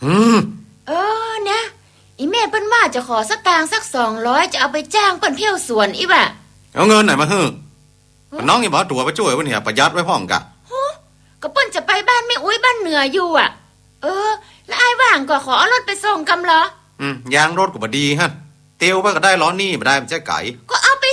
เออนะอีแม่เปิ้นว่าจะขอสตางค์สัก200จะเอาไปจ้างเปิ้นเที่ยวสวนอีบ่ะเอาเงินไหนมาฮึน้องนี่บอกตัวไปช่วยวะเนี่ยประหยัดไว้พ่องกะก็เปิ้นจะไปบ้านแม่อุ้ยบ้านเหนืออยู่อ่ะแล้วไอ้ว่างก็ขอเอารถไปส่งกำเหรอยางรถก็บ่ดีฮะเตียวไปก็ได้ล้อนี่บ่ได้มันจะไก่